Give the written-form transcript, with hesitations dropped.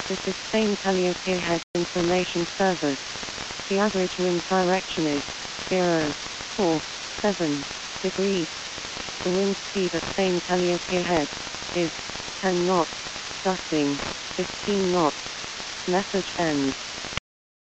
This is Spain Calliope Head Information Service. The average wind direction is 047 degrees. The wind speed at Spain Calliope Head is 10 knots, gusting 15 knots. Message ends.